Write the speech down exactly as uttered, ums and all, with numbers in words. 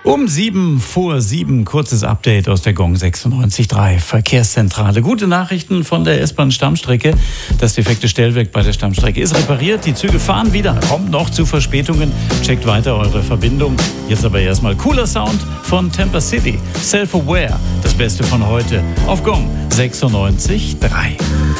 Um sieben vor sieben, kurzes Update aus der Gong sechsundneunzig Komma drei Verkehrszentrale. Gute Nachrichten von der S-Bahn-Stammstrecke. Das defekte Stellwerk bei der Stammstrecke ist repariert. Die Züge fahren wieder. Kommt noch zu Verspätungen. Checkt weiter eure Verbindung. Jetzt aber erstmal cooler Sound von Tampa City. Self-Aware. Das Beste von heute auf Gong sechsundneunzig Komma drei.